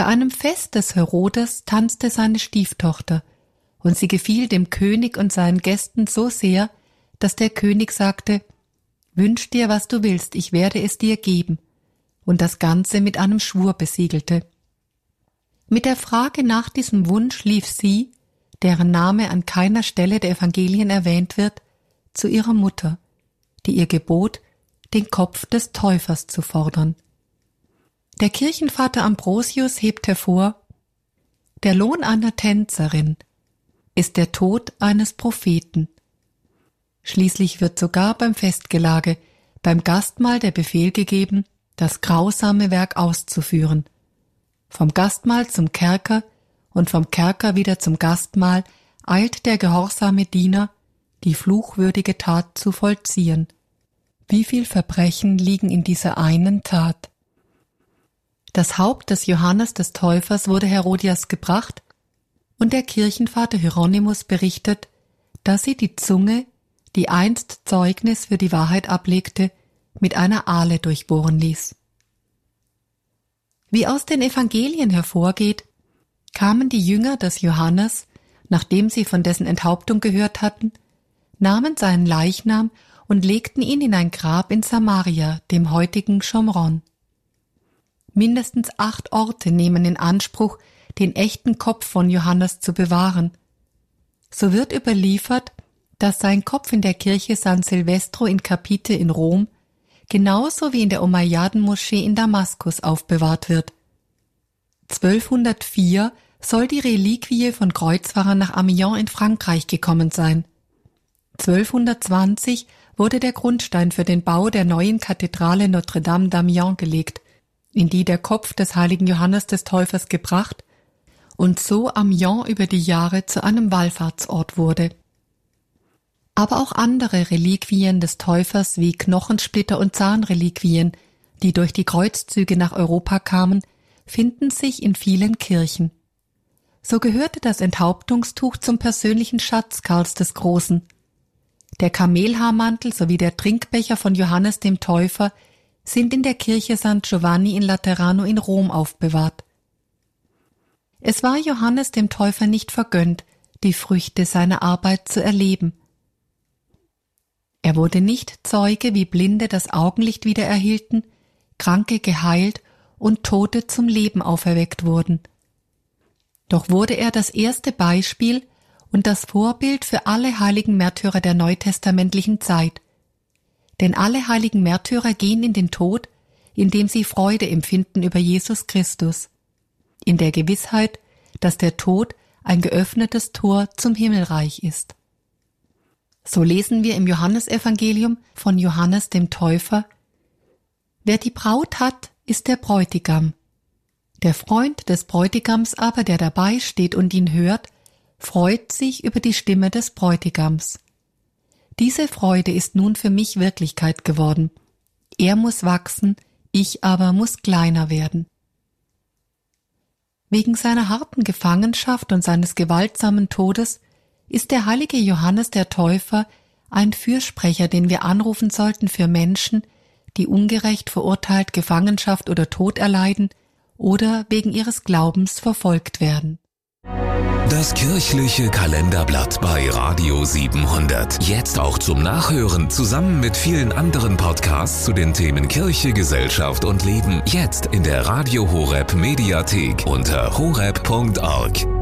Bei einem Fest des Herodes tanzte seine Stieftochter, und sie gefiel dem König und seinen Gästen so sehr, dass der König sagte: »Wünsch dir, was du willst, ich werde es dir geben«, und das Ganze mit einem Schwur besiegelte. Mit der Frage nach diesem Wunsch lief sie, deren Name an keiner Stelle der Evangelien erwähnt wird, zu ihrer Mutter, die ihr gebot, den Kopf des Täufers zu fordern. Der Kirchenvater Ambrosius hebt hervor: Der Lohn einer Tänzerin ist der Tod eines Propheten. Schließlich wird sogar beim Festgelage, beim Gastmahl der Befehl gegeben, das grausame Werk auszuführen. Vom Gastmahl zum Kerker und vom Kerker wieder zum Gastmahl eilt der gehorsame Diener, die fluchwürdige Tat zu vollziehen. Wie viel Verbrechen liegen in dieser einen Tat? Das Haupt des Johannes des Täufers wurde Herodias gebracht, und der Kirchenvater Hieronymus berichtet, dass sie die Zunge, die einst Zeugnis für die Wahrheit ablegte, mit einer Ahle durchbohren ließ. Wie aus den Evangelien hervorgeht, kamen die Jünger des Johannes, nachdem sie von dessen Enthauptung gehört hatten, nahmen seinen Leichnam und legten ihn in ein Grab in Samaria, dem heutigen Schomron. Mindestens 8 Orte nehmen in Anspruch, den echten Kopf von Johannes zu bewahren. So wird überliefert, dass sein Kopf in der Kirche San Silvestro in Capite in Rom genauso wie in der Umayyaden-Moschee in Damaskus aufbewahrt wird. 1204 soll die Reliquie von Kreuzfahrern nach Amiens in Frankreich gekommen sein. 1220 wurde der Grundstein für den Bau der neuen Kathedrale Notre-Dame d'Amiens gelegt, in die der Kopf des heiligen Johannes des Täufers gebracht und so Amiens über die Jahre zu einem Wallfahrtsort wurde. Aber auch andere Reliquien des Täufers wie Knochensplitter und Zahnreliquien, die durch die Kreuzzüge nach Europa kamen, finden sich in vielen Kirchen. So gehörte das Enthauptungstuch zum persönlichen Schatz Karls des Großen. Der Kamelhaarmantel sowie der Trinkbecher von Johannes dem Täufer sind in der Kirche San Giovanni in Laterano in Rom aufbewahrt. Es war Johannes dem Täufer nicht vergönnt, die Früchte seiner Arbeit zu erleben. Er wurde nicht Zeuge, wie Blinde das Augenlicht wieder erhielten, Kranke geheilt und Tote zum Leben auferweckt wurden. Doch wurde er das erste Beispiel und das Vorbild für alle heiligen Märtyrer der neutestamentlichen Zeit. Denn alle heiligen Märtyrer gehen in den Tod, indem sie Freude empfinden über Jesus Christus, in der Gewissheit, dass der Tod ein geöffnetes Tor zum Himmelreich ist. So lesen wir im Johannesevangelium von Johannes dem Täufer: Wer die Braut hat, ist der Bräutigam. Der Freund des Bräutigams aber, der dabei steht und ihn hört, freut sich über die Stimme des Bräutigams. Diese Freude ist nun für mich Wirklichkeit geworden. Er muss wachsen, ich aber muss kleiner werden. Wegen seiner harten Gefangenschaft und seines gewaltsamen Todes ist der heilige Johannes der Täufer ein Fürsprecher, den wir anrufen sollten für Menschen, die ungerecht verurteilt Gefangenschaft oder Tod erleiden oder wegen ihres Glaubens verfolgt werden. Das kirchliche Kalenderblatt bei Radio 700. Jetzt auch zum Nachhören, zusammen mit vielen anderen Podcasts zu den Themen Kirche, Gesellschaft und Leben. Jetzt in der Radio Horeb Mediathek unter horeb.org.